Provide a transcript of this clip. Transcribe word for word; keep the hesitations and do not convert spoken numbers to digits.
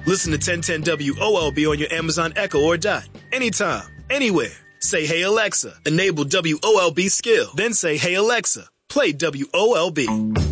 Listen to ten ten W O L B on your Amazon Echo or Dot. Anytime, anywhere. Say, hey Alexa, enable W O L B skill. Then say, hey Alexa, play W O L B.